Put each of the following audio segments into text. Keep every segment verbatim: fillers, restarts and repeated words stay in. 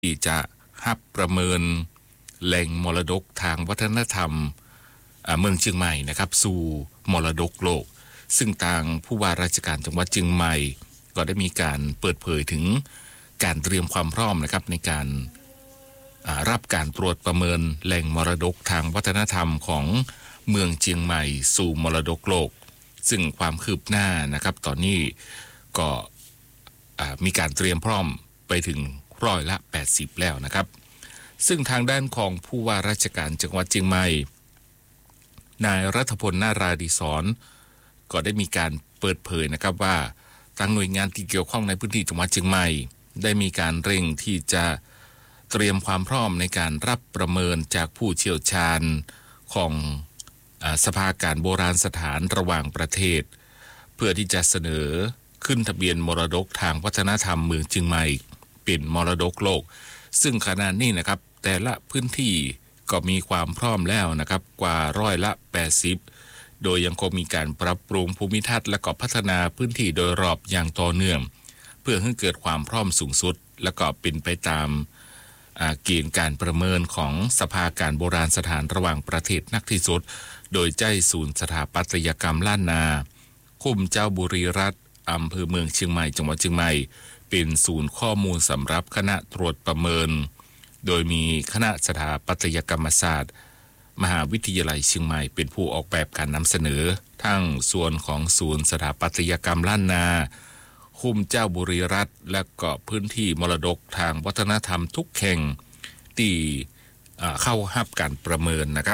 ที่จะรับประเมินแหล่งมรดกทางวัฒนธรรมเมืองเชียงใหม่นะครับสู่มรดกโลกซึ่งทางผู้ว่าราชการจังหวัดเชียงใหม่ก็ได้มีการเปิดเผยถึงการเตรียมความพร้อมนะครับในการรับการตรวจประเมินแหล่งมรดกทางวัฒนธรรมของเมืองเชียงใหม่สู่มรดกโลกซึ่งความคืบหน้านะครับตอนนี้ก็มีการเตรียมพร้อมไปถึงร้อยละแปดสิบแล้วนะครับซึ่งทางด้านของผู้ว่าราชการจังหวัดเชียงใหม่นายรัฐพลนาราดิศรก็ได้มีการเปิดเผยนะครับว่าทางหน่วยงานที่เกี่ยวข้องในพื้นที่จังหวัดเชียงใหม่ได้มีการเร่งที่จะเตรียมความพร้อมในการรับประเมินจากผู้เชี่ยวชาญของสภาการโบราณสถานระหว่างประเทศเพื่อที่จะเสนอขึ้นทะเบียนมรดกทางวัฒนธรรมเมืองเชียงใหม่เป็นมรดกโลกซึ่งขณะนี้นะครับแต่ละพื้นที่ก็มีความพร้อมแล้วนะครับกว่าร้อยละแปดสิบโดยยังคงมีการปรับปรุงภูมิทัศน์และก็พัฒนาพื้นที่โดยรอบอย่างต่อเนื่องเพื่อให้เกิดความพร้อมสูงสุดและก็เป็นไปตามเกณฑ์การประเมินของสภาการโบราณสถานระหว่างประเทศนักที่สุดโดยใจศูนย์สถาปัตยกรรมล้านนาคุ้มเจ้าบุรีรัตน์อำเภอเมืองเชียงใหม่จังหวัดเชียงใหม่เป็นศูนย์ข้อมูลสำหรับคณะตรวจประเมินโดยมีคณะสถาปัตยกรรมศาสตร์มหาวิทยาลัยเชียงใหม่เป็นผู้ออกแบบการนำเสนอทั้งส่วนของศูนย์สถาปัตยกรรมล้านนาคุ้มเจ้าบุรีรัตน์และก็พื้นที่มรดกทางวัฒนธรรมทุกแห่งที่เข้ารับการประเมินนะครับ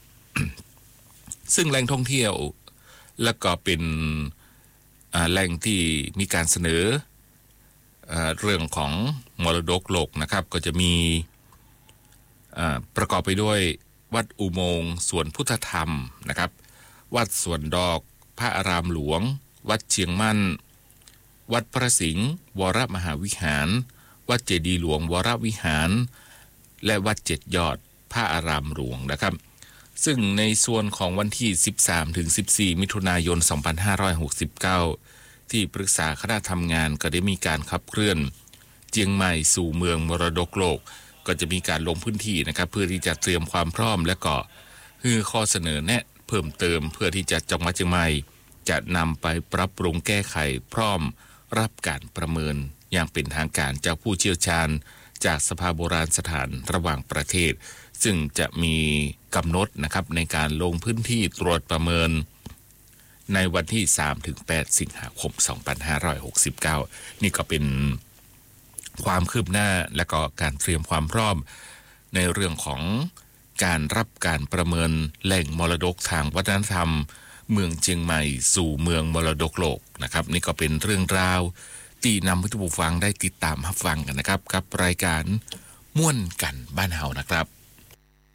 ซึ่งแหล่งท่องเที่ยวและก็เป็นแหล่งที่มีการเสนอเรื่องของมรดกโลกนะครับก็จะมีประกอบไปด้วยวัดอุโมงค์สวนพุทธธรรมนะครับวัดสวนดอกพระอารามหลวงวัดเชียงมั่นวัดพระสิงห์วรมหาวิหารวัดเจดีย์หลวงวรวิหารและวัดเจ็ดยอดพระอารามหลวงนะครับซึ่งในส่วนของวันที่สิบสามถึงสิบสี่มิถุนายนสองพันห้าร้อยหกสิบเก้าที่ปรึกษาคณะทำงานก็ได้มีการขับเคลื่อนเชียงใหม่สู่เมืองมรดกโลกก็จะมีการลงพื้นที่นะครับเพื่อที่จะเตรียมความพร้อมและก็ฮือข้อเสนอแนะเพิ่มเติมเพื่อที่จะจังหวัดเชียงใหม่จะนำไปปรับปรุงแก้ไขพร้อมรับการประเมินอย่างเป็นทางการจากผู้เชี่ยวชาญจากสภาโบราณสถานระหว่างประเทศซึ่งจะมีกำหนดนะครับในการลงพื้นที่ตรวจประเมินในวันที่ สามถึงแปด สิงหาคม สองพันห้าร้อยหกสิบเก้า นี่ก็เป็นความคืบหน้าและก็การเตรียมความพร้อมในเรื่องของการรับการประเมินแหล่งมรดกทางวัฒนธรรมเมืองเชียงใหม่สู่เมืองมรดกโลกนะครับนี่ก็เป็นเรื่องราวที่นำผู้ฟังได้ติดตามรับฟังกันนะครับกับรายการม่วนกันบ้านเฮานะครับ